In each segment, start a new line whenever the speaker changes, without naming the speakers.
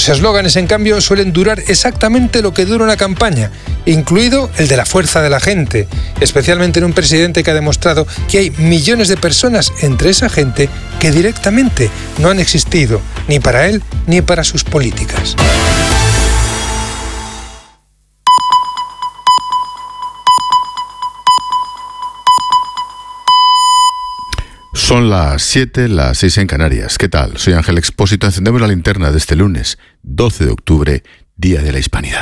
Los eslóganes, en cambio, suelen durar exactamente lo que dura una campaña, incluido el de la fuerza de la gente, especialmente en un presidente que ha demostrado que hay millones de personas entre esa gente que directamente no han existido, ni para él ni para sus políticas.
Son las 7, las 6 en Canarias. ¿Qué tal? Soy Ángel Expósito. Encendemos la linterna de este lunes, 12 de octubre, Día de la Hispanidad.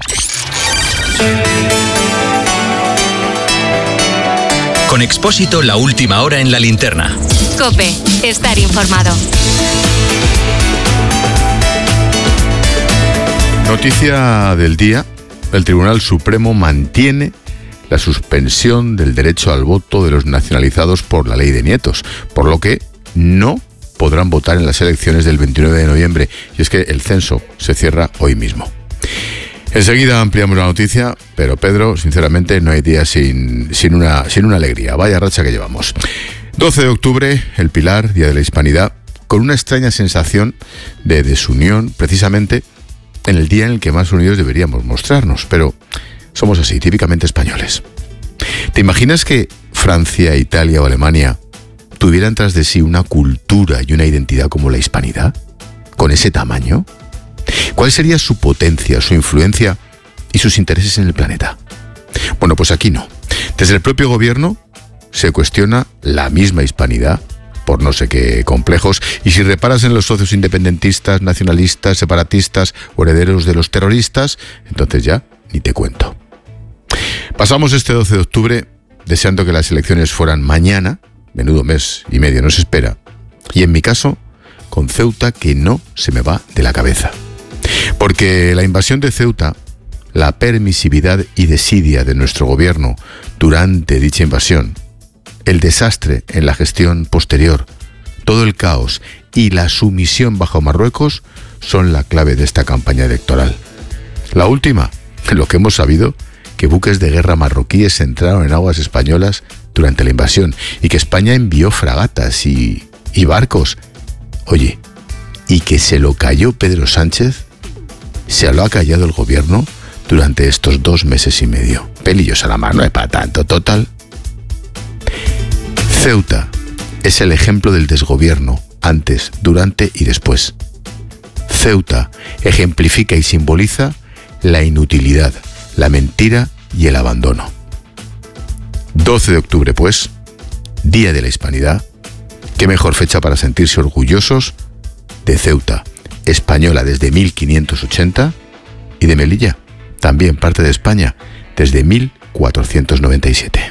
Con Expósito, la última hora en la linterna.
COPE. Estar informado.
Noticia del día. El Tribunal Supremo mantiene la suspensión del derecho al voto de los nacionalizados por la ley de nietos, por lo que no podrán votar en las elecciones del 29 de noviembre. Y es que el censo se cierra hoy mismo. Enseguida ampliamos la noticia, pero Pedro, sinceramente, no hay día sin una alegría. Vaya racha que llevamos. 12 de octubre, el Pilar, Día de la Hispanidad, con una extraña sensación de desunión, precisamente en el día en el que más unidos deberíamos mostrarnos, pero somos así, típicamente españoles. ¿Te imaginas que Francia, Italia o Alemania tuvieran tras de sí una cultura y una identidad como la hispanidad? ¿Con ese tamaño? ¿Cuál sería su potencia, su influencia y sus intereses en el planeta? Bueno, pues aquí no. Desde el propio gobierno se cuestiona la misma hispanidad por no sé qué complejos, y si reparas en los socios independentistas, nacionalistas, separatistas o herederos de los terroristas, entonces ya ni te cuento. Pasamos este 12 de octubre deseando que las elecciones fueran mañana, menudo mes y medio nos espera, y en mi caso, con Ceuta que no se me va de la cabeza. Porque la invasión de Ceuta, la permisividad y desidia de nuestro gobierno durante dicha invasión, el desastre en la gestión posterior, todo el caos y la sumisión bajo Marruecos son la clave de esta campaña electoral. La última, lo que hemos sabido, que buques de guerra marroquíes entraron en aguas españolas durante la invasión y que España envió fragatas y barcos. Oye, y que se lo cayó Pedro Sánchez, se lo ha callado el gobierno durante estos 2 meses y medio. Pelillos a la mano, no es para tanto, total. Ceuta es el ejemplo del desgobierno, antes, durante y después. Ceuta ejemplifica y simboliza la inutilidad, la mentira y el abandono. 12 de octubre, pues, Día de la Hispanidad. Qué mejor fecha para sentirse orgullosos de Ceuta, española desde 1580, y de Melilla, también parte de España, desde 1497.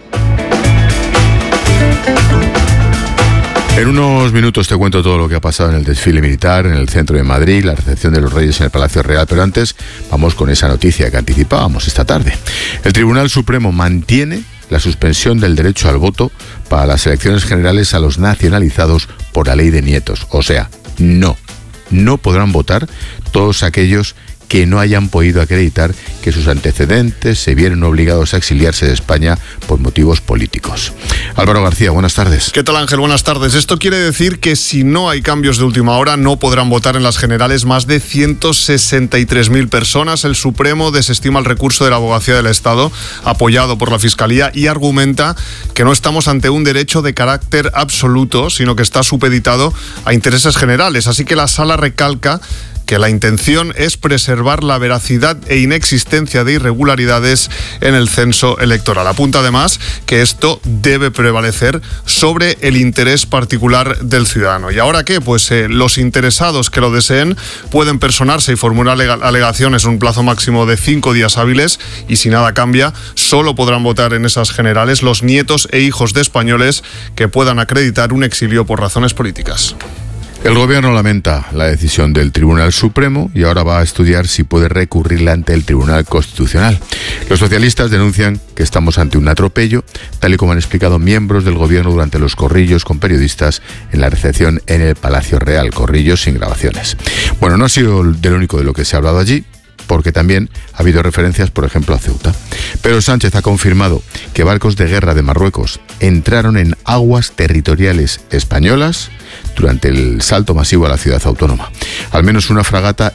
En unos minutos te cuento todo lo que ha pasado en el desfile militar en el centro de Madrid, la recepción de los Reyes en el Palacio Real, pero antes vamos con esa noticia que anticipábamos esta tarde. El Tribunal Supremo mantiene la suspensión del derecho al voto para las elecciones generales a los nacionalizados por la ley de nietos. O sea, no podrán votar todos aquellos que no hayan podido acreditar que sus antecedentes se vieron obligados a exiliarse de España por motivos políticos. Álvaro García, buenas tardes.
¿Qué tal, Ángel? Buenas tardes. Esto quiere decir que si no hay cambios de última hora, no podrán votar en las generales más de 163.000 personas. El Supremo desestima el recurso de la Abogacía del Estado, apoyado por la Fiscalía, y argumenta que no estamos ante un derecho de carácter absoluto, sino que está supeditado a intereses generales. Así que la Sala recalca que la intención es preservar la veracidad e inexistencia de irregularidades en el censo electoral. Apunta además que esto debe prevalecer sobre el interés particular del ciudadano. ¿Y ahora qué? Pues los interesados que lo deseen pueden personarse y formular alegaciones en un plazo máximo de 5 días hábiles, y si nada cambia, solo podrán votar en esas generales los nietos e hijos de españoles que puedan acreditar un exilio por razones políticas.
El gobierno lamenta la decisión del Tribunal Supremo y ahora va a estudiar si puede recurrirla ante el Tribunal Constitucional. Los socialistas denuncian que estamos ante un atropello, tal y como han explicado miembros del gobierno durante los corrillos con periodistas en la recepción en el Palacio Real, corrillos sin grabaciones. Bueno, no ha sido del único de lo que se ha hablado allí, porque también ha habido referencias, por ejemplo, a Ceuta. Pedro Sánchez ha confirmado que barcos de guerra de Marruecos entraron en aguas territoriales españolas durante el salto masivo a la ciudad autónoma. Al menos una fragata